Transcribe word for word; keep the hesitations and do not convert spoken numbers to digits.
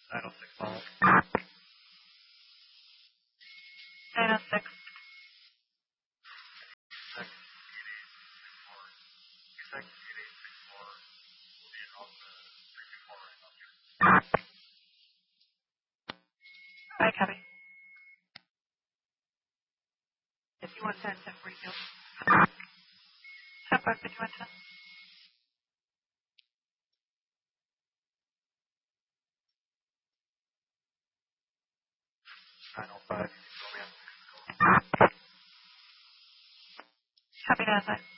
nine oh six miles. nine oh six. I copy. If you want ten, ten forty field. Step five, if you want ten. nine oh five. Copy that.